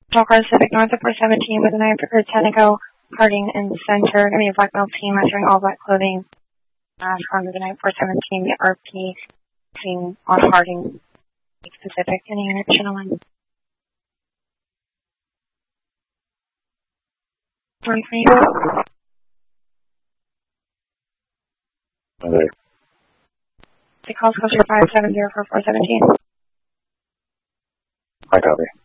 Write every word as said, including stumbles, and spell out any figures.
Walker Civic north of four seventeen with a nine for Tenneco, Harding in center. Gonna be a black male team entering all black clothing. Uh, from the night four seventeen, the R P team on Harding Pacific. Any interaction on twenty-three? Okay. The call's closer five seven zero four four seventeen. I copy.